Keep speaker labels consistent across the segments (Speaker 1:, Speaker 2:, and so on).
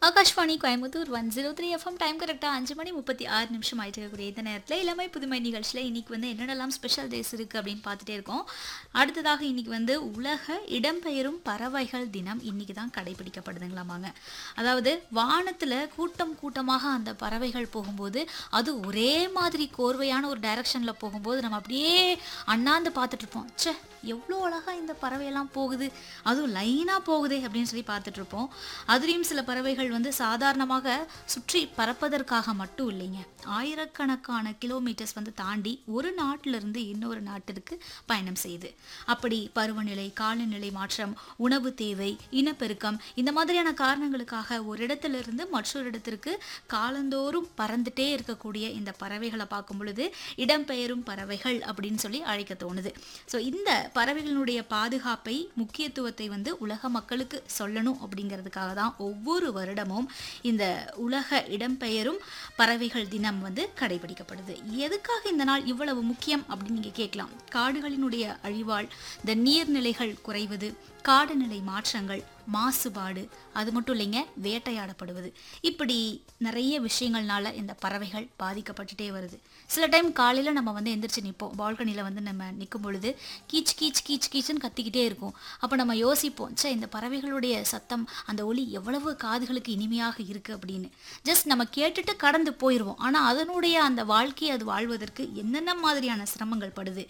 Speaker 1: Akashvani Coimbatore 103 FM. Time கரெக்டாக 5:36 ஆயிட்டு இருக்கக்கூடிய இந்த நேரத்தில் இளமை புதுமை நிகழ்ச்சியில் இன்னைக்கு என்னென்னலாம் ஸ்பெஷல் டேஸ் இருக்குது அப்படின்னு பார்த்துட்டே இருக்கோம். அடுத்ததாக இன்னைக்கு உலக இடம்பெயரும் பறவைகள் தினம் இன்னைக்கு தான் கடைபிடிக்கப்படுதுங்களாமாங்க. அதாவது வானத்தில் கூட்டம் கூட்டமாக அந்த பறவைகள் போகும்போது அது ஒரே மாதிரி கோர்வையான ஒரு டைரக்ஷனில் போகும்போது நம்ம அப்படியே அண்ணாந்து பார்த்துட்டு இருப்போம். ச்சே, எவ்வளோ அழகாக இந்த பறவையெல்லாம் போகுது, அதுவும் லைனாக போகுது அப்படின்னு சொல்லி பார்த்துட்டு இருப்போம். அதுலேயும் சில பறவைகள் சாதாரணமாக சுற்றி பறப்பதற்காக மட்டும் இல்லைங்க, ஆயிரக்கணக்கான கிலோமீட்டர்ஸ் தாண்டி ஒரு நாட்டிலிருந்து இன்னொரு நாட்டிற்கு பயணம் செய்யுது. அப்படி பருவநிலை, காலநிலை மாற்றம், உணவு தேவை, இனப்பெருக்கம், இந்த மாதிரியான காரணங்களுக்காக ஒரு இடத்திலிருந்து மற்றொரு இடத்திற்கு காலந்தோறும் பறந்துட்டே இருக்கக்கூடிய இந்த பறவைகளை பார்க்கும் பொழுது இடம்பெயரும் பறவைகள் அப்படின்னு சொல்லி அழைக்க தோணுது. ஸோ இந்த பறவைகளுடைய பாதுகாப்பை, முக்கியத்துவத்தை உலக மக்களுக்கு சொல்லணும் அப்படிங்கிறதுக்காக தான் ஒவ்வொரு வருடமும் இந்த உலக இடம்பெயரும் பறவைகள் தினம் கடைபிடிக்கப்படுது. எதுக்காக இந்த நாள் இவ்வளவு முக்கியம் அப்படின்னு நீங்க கேட்கலாம். காடுகளினுடைய அழிவால் இந்த நீர்நிலைகள் குறைவது, காடுநிலை மாற்றங்கள், மாசுபாடு, அது மட்டும் இல்லைங்க, வேட்டையாடப்படுவது, இப்படி நிறைய விஷயங்கள்னால இந்த பறவைகள் பாதிக்கப்பட்டுட்டே வருது. சில டைம் காலையில் நம்ம எந்திரிச்சு நிற்போம், பால்கனியில் நம்ம நிற்கும் பொழுது கீச் கீச் கீச் கீச்சுன்னு கத்திக்கிட்டே இருக்கும். அப்போ நம்ம யோசிப்போம், சே, இந்த பறவைகளுடைய சத்தம், அந்த ஒலி எவ்வளவு காதுகளுக்கு இனிமையாக இருக்குது அப்படின்னு. ஜஸ்ட் நம்ம கேட்டுட்டு கடந்து போயிடுவோம். ஆனால் அதனுடைய அந்த வாழ்க்கையை அது வாழ்வதற்கு என்னென்ன மாதிரியான சிரமங்கள் படுது.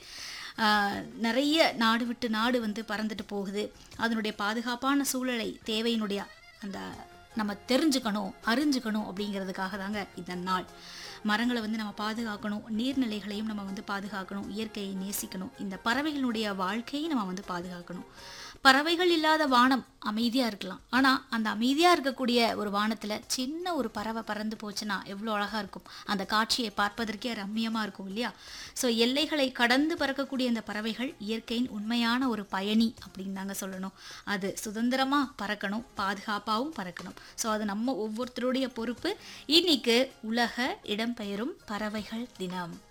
Speaker 1: நிறைய நாடு விட்டு நாடு பறந்துட்டு போகுது. அதனுடைய பாதுகாப்பான சூழலை, தேவையினுடைய அந்த நம்ம தெரிஞ்சுக்கணும், அறிஞ்சுக்கணும் அப்படிங்கிறதுக்காக தாங்க இந்த நாள். மரங்களை நம்ம பாதுகாக்கணும், நீர்நிலைகளையும் நம்ம பாதுகாக்கணும், இயற்கையை நேசிக்கணும், இந்த பறவைகளுடைய வாழ்க்கையை நம்ம பாதுகாக்கணும். பறவைகள் இல்லாத வானம் அமைதியாக இருக்கலாம், ஆனால் அந்த அமைதியாக இருக்கக்கூடிய ஒரு வானத்தில் சின்ன ஒரு பறவை பறந்து போச்சுன்னா எவ்வளோ அழகாக இருக்கும். அந்த காட்சியை பார்ப்பதற்கே ரம்மியமாக இருக்கும் இல்லையா? ஸோ எல்லைகளை கடந்து பறக்கக்கூடிய இந்த பறவைகள் இயற்கையின் உண்மையான ஒரு பயணி அப்படின்னு தாங்க சொல்லணும். அது சுதந்திரமாக பறக்கணும், பாதுகாப்பாகவும் பறக்கணும். ஸோ அது நம்ம ஒவ்வொருத்தருடைய பொறுப்பு. இன்னைக்கு உலக இடம்பெயரும் பறவைகள் தினம்.